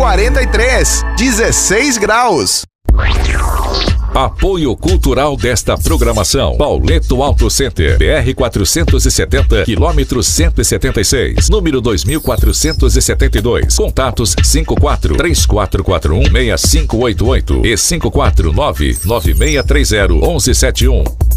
43, 16 graus. Apoio cultural desta programação: Pauleto Auto Center, BR 470, quilômetro 176, número 2472. Contatos 54-3441-6588 e 549-9630-1171.